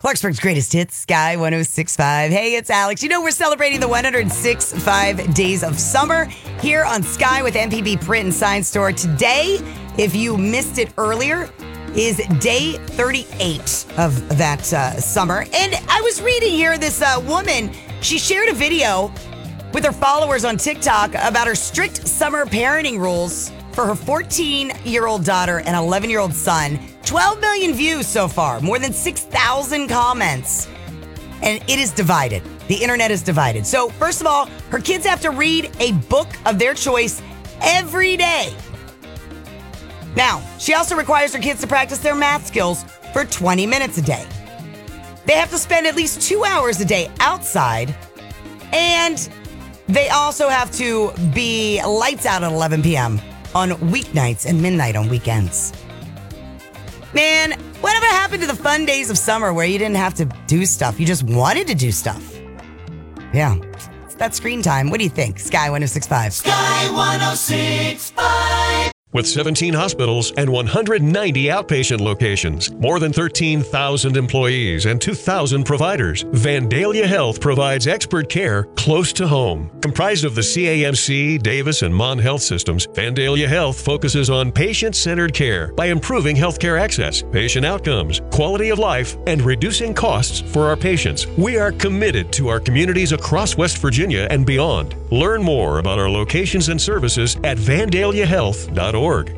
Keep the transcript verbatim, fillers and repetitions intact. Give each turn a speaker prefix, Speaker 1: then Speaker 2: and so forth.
Speaker 1: Clarksburg's greatest hits, Sky one oh six point five. Hey, it's Alex. You know, we're celebrating the one hundred six point five days of summer here on Sky with M P B Print and Sign Store. Today, if you missed it earlier, is day thirty-eight of that uh, summer. And I was reading here, this uh, woman, she shared a video with her followers on TikTok about her strict summer parenting rules for her fourteen-year-old daughter and eleven-year-old son. twelve million views so far, more than six thousand comments. And it is divided. The internet is divided. So, first of all, her kids have to read a book of their choice every day. Now, she also requires her kids to practice their math skills for twenty minutes a day. They have to spend at least two hours a day outside, and they also have to be lights out at eleven p.m. on weeknights and midnight on weekends. Man, whatever happened to the fun days of summer where you didn't have to do stuff? You just wanted to do stuff. Yeah, it's that screen time. What do you think? Sky one oh six point five.
Speaker 2: Sky one oh six point five.
Speaker 3: With seventeen hospitals and one hundred ninety outpatient locations, more than thirteen thousand employees, and two thousand providers, Vandalia Health provides expert care close to home. Comprised of the C A M C, Davis, and Mon Health systems, Vandalia Health focuses on patient-centered care by improving healthcare access, patient outcomes, quality of life, and reducing costs for our patients. We are committed to our communities across West Virginia and beyond. Learn more about our locations and services at vandalia health dot org.